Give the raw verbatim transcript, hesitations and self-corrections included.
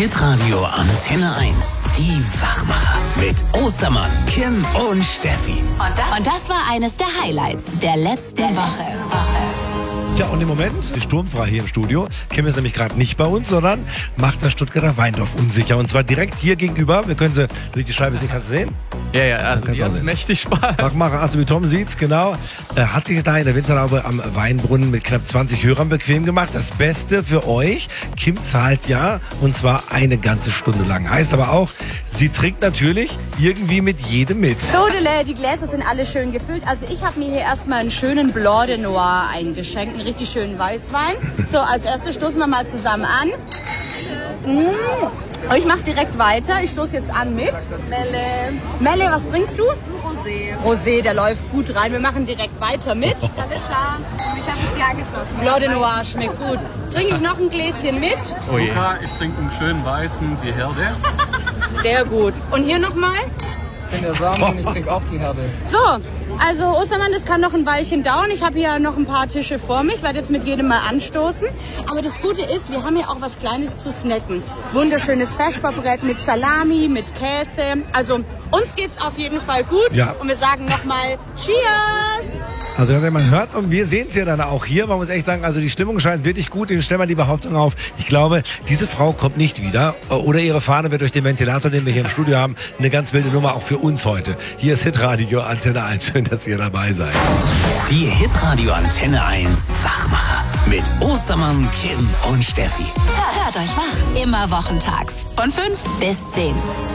Hitradio Antenne eins. Die Wachmacher. Mit Ostermann, Kim und Steffi. Und das, und das war eines der Highlights der letzten der Woche. Woche. Ja, und im Moment ist sturmfrei hier im Studio. Kim ist nämlich gerade nicht bei uns, sondern macht das Stuttgarter Weindorf unsicher. Und zwar direkt hier gegenüber. Wir können sie durch die Scheibe sehen. Kannst du sehen? Ja, ja, also die hat mächtig Spaß. Mach mal, also wie Tom sieht's, genau. Er hat sich da in der Winterlaube am Weinbrunnen mit knapp zwanzig Hörern bequem gemacht. Das Beste für euch, Kim zahlt ja, und zwar eine ganze Stunde lang. Heißt aber auch, sie trinkt natürlich irgendwie mit jedem mit. Sodele, die Gläser sind alle schön gefüllt. Also ich habe mir hier erstmal einen schönen Blanc de Noir eingeschenkt, einen richtig schönen Weißwein. So, als erstes stoßen wir mal zusammen an. Mmh. Ich mache direkt weiter. Ich stoße jetzt an mit Melle. Melle, was trinkst du? Rosé. Rosé, der läuft gut rein. Wir machen direkt weiter mit. Ich habe mich angeschlossen. Blanc de Noir schmeckt gut. Trinke ich noch ein Gläschen mit? Oh je. Ich trinke einen schönen weißen, die Herde. Sehr gut. Und hier nochmal? Ich bin der Samen und ich trinke auch die Herde. So, also Ostermann, das kann noch ein Weilchen dauern. Ich habe hier noch ein paar Tische vor mich. Ich werde jetzt mit jedem mal anstoßen. Aber das Gute ist, wir haben hier auch was Kleines zu snacken. Wunderschönes Feschbarbrett mit Salami, mit Käse. Also uns geht's auf jeden Fall gut. Ja. Und wir sagen nochmal Cheers! Also wenn man hört, und wir sehen es ja dann auch hier, man muss echt sagen, also die Stimmung scheint wirklich gut. Ich stelle mal die Behauptung auf, ich glaube, diese Frau kommt nicht wieder. Oder ihre Fahne wird durch den Ventilator, den wir hier im Studio haben, eine ganz wilde Nummer auch für uns heute. Hier ist Hitradio Antenne eins. Schön, dass ihr dabei seid. Die Hitradio Antenne eins Wachmacher. Mit Ostermann, Kim und Steffi. Hört euch wach. Immer wochentags von fünf bis zehn.